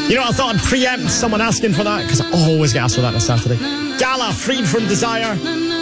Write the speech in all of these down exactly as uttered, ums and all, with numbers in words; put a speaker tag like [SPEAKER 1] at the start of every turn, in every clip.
[SPEAKER 1] You know, I thought I'd preempt someone asking for that, because I always get asked for that on a Saturday. Gala, Freed From Desire.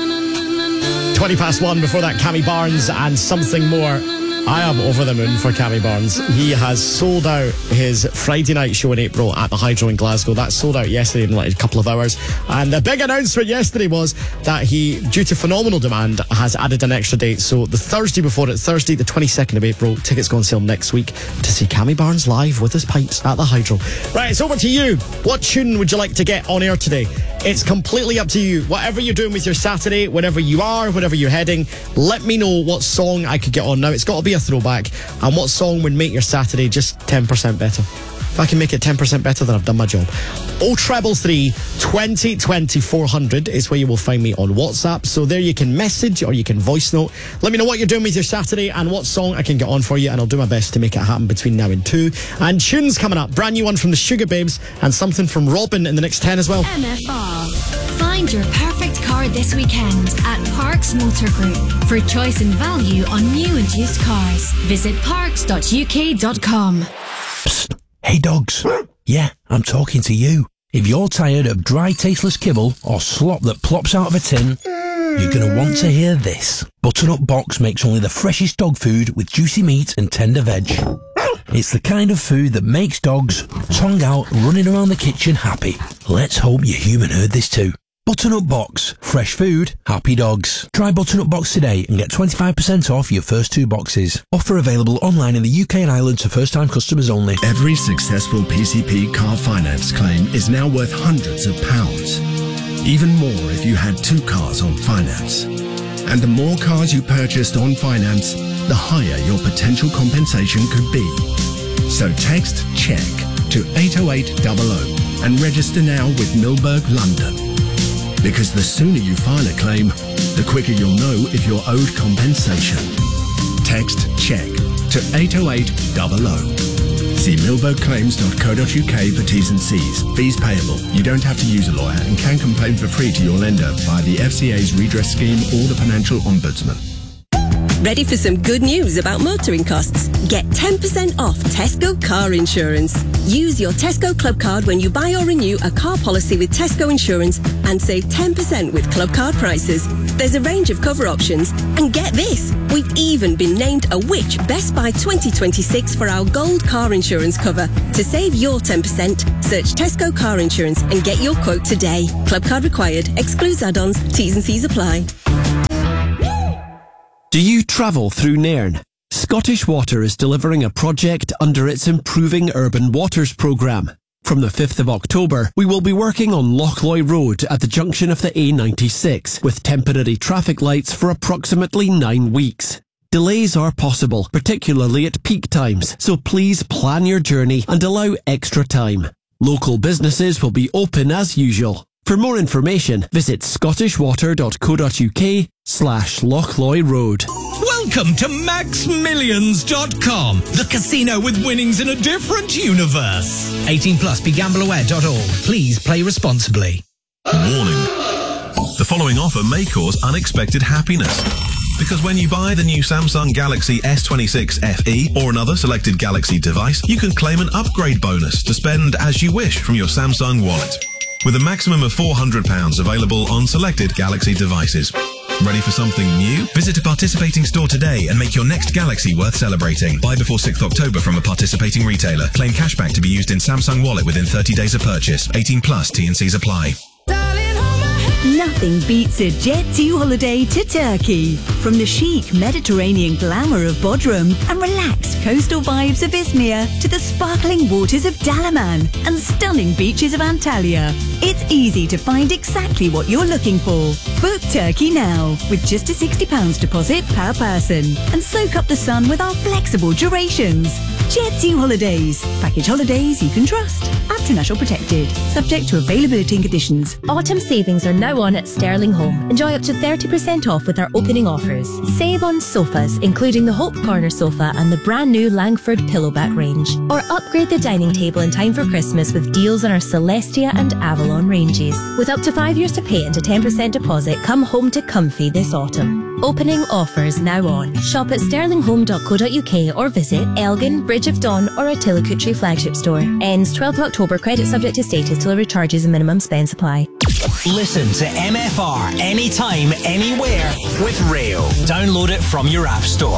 [SPEAKER 1] twenty past one. Before that, Cammy Barnes and Something More. I am over the moon for Cammy Barnes. He has sold out his Friday night show in April at the Hydro in Glasgow. That sold out yesterday in like a couple of hours. And the big announcement yesterday was that he, due to phenomenal demand, has added an extra date. So the Thursday before it, Thursday the twenty-second of April, tickets go on sale next week to see Cammy Barnes live with his pipes at the Hydro. Right, it's over to you. What tune would you like to get on air today? It's completely up to you. Whatever you're doing with your Saturday, wherever you are, wherever you're heading, let me know what song I could get on. Now, it's got to be a throwback, and what song would make your Saturday just ten percent better. If I can make it ten percent better, then I've done my job. oh treble three, twenty, twenty, four hundred is where you will find me on WhatsApp. So there you can message or you can voice note. Let me know what you're doing with your Saturday and what song I can get on for you, and I'll do my best to make it happen between now and two. And tunes coming up. Brand new one from the Sugar Babes and something from Robin in the next ten as well.
[SPEAKER 2] M F R. Find your perfect car this weekend at Parks Motor Group. For choice and value on new and used cars, visit parks dot u k dot com.
[SPEAKER 3] Psst. Hey dogs. Yeah, I'm talking to you. If you're tired of dry, tasteless kibble or slop that plops out of a tin, you're going to want to hear this. Butternut Box makes only the freshest dog food with juicy meat and tender veg. It's the kind of food that makes dogs, tongue out, running around the kitchen happy. Let's hope your human heard this too. Butternut Box. Fresh food, happy dogs. Try Butternut Box today and get twenty-five percent off your first two boxes. Offer available online in the U K and Ireland to first-time customers only.
[SPEAKER 4] Every successful P C P car finance claim is now worth hundreds of pounds. Even more if you had two cars on finance. And the more cars you purchased on finance, the higher your potential compensation could be. So text CHECK to eight oh eight hundred and register now with Milberg London. Because the sooner you file a claim, the quicker you'll know if you're owed compensation. Text CHECK to eight oh eight hundred. See milberg claims dot co dot u k for T's and C's. Fees payable. You don't have to use a lawyer and can complain for free to your lender via the F C A's redress scheme or the Financial Ombudsman.
[SPEAKER 5] Ready for some good news about motoring costs? Get ten percent off Tesco car insurance. Use your Tesco Club card when you buy or renew a car policy with Tesco Insurance and save ten percent with Club card prices. There's a range of cover options. And get this, we've even been named a Which Best Buy twenty twenty-six for our gold car insurance cover. To save your ten percent, search Tesco Car Insurance and get your quote today. Club card required. Excludes add-ons. T's and C's apply.
[SPEAKER 6] Do you travel through Nairn? Scottish Water is delivering a project under its Improving Urban Waters programme. From the fifth of October, we will be working on Lochloy Road at the junction of the A ninety-six with temporary traffic lights for approximately nine weeks. Delays are possible, particularly at peak times, so please plan your journey and allow extra time. Local businesses will be open as usual. For more information, visit scottish water dot co dot u k slash Lochloy Road.
[SPEAKER 7] Welcome to max millions dot com, the casino with winnings in a different universe. eighteen plus, be gamble aware dot org. Please play responsibly.
[SPEAKER 8] Warning. The following offer may cause unexpected happiness. Because when you buy the new Samsung Galaxy S twenty-six F E or another selected Galaxy device, you can claim an upgrade bonus to spend as you wish from your Samsung wallet. With a maximum of four hundred pounds available on selected Galaxy devices. Ready for something new? Visit a participating store today and make your next Galaxy worth celebrating. Buy before sixth of October from a participating retailer. Claim cashback to be used in Samsung Wallet within thirty days of purchase. eighteen plus, T and C's apply.
[SPEAKER 9] Nothing beats a Jet two holiday to Turkey. From the chic Mediterranean glamour of Bodrum and relaxed coastal vibes of Izmir to the sparkling waters of Dalaman and stunning beaches of Antalya. It's easy to find exactly what you're looking for. Book Turkey now with just a sixty pounds deposit per person and soak up the sun with our flexible durations. Jet two Holidays. Package holidays you can trust. International protected. Subject to availability and conditions.
[SPEAKER 10] Autumn savings are now on at Sterling Home. Enjoy up to thirty percent off with our opening offers. Save on sofas, including the Hope Corner sofa and the brand new Langford Pillowback range. Or upgrade the dining table in time for Christmas with deals on our Celestia and Avalon ranges. With up to five years to pay and a ten percent deposit, come home to comfy this autumn. Opening offers now on. Shop at sterling home dot co dot uk or visit Elgin, Bridge of Dawn or Attilacootry flagship store. Ends twelfth of October. Credit subject to status till recharges and minimum spend supply.
[SPEAKER 11] Listen to M F R anytime, anywhere with Rail. Download it from your app store.